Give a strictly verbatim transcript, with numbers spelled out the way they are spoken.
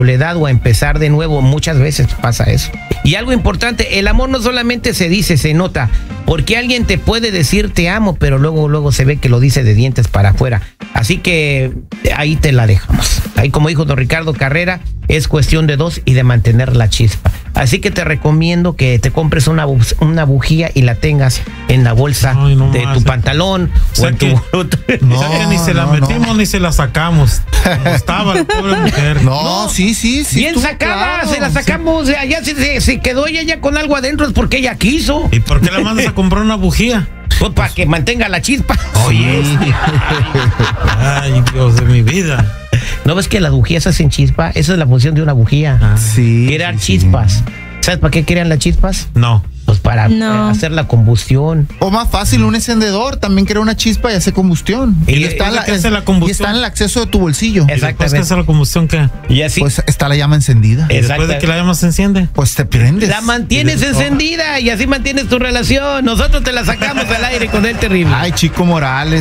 soledad o a empezar de nuevo. Muchas veces pasa eso. Y algo importante, el amor no solamente se dice, se nota, porque alguien te puede decir te amo, pero luego, luego se ve que lo dice de dientes para afuera. Así que ahí te la dejamos. Ahí, como dijo don Ricardo Carrera, es cuestión de dos y de mantener la chispa. Así que te recomiendo que te compres una, una bujía y la tengas en la bolsa Ay, no de más, tu pantalón o, o en que, tu... No, o sea que ni se la no, metimos no. ni se la sacamos. Como estaba la pobre mujer. No, no sí, sí, sí. Bien sacada, claro, se la sacamos. Sí. Allá se, se, se quedó ella ya con algo adentro, es porque ella quiso. ¿Y por qué la mandas a comprar una bujía? Pues para que mantenga la chispa. Oye. Ay, Dios de mi vida. ¿No ves que las bujías hacen chispa? Esa es la función de una bujía. Ah, sí. Crear sí, chispas. Sí. ¿Sabes para qué crean las chispas? No. Pues para no. hacer la combustión. O más fácil, un encendedor también crea una chispa y hace combustión. Y, y, está, la, hace la combustión? Y está en el acceso de tu bolsillo. Exactamente. ¿Qué hace la combustión qué? Y así. Pues está la llama encendida. ¿Y después de que la llama se enciende? Pues te prendes. La mantienes encendida y así mantienes tu relación. Nosotros te la sacamos al aire con el terrible. Ay, Chico Morales.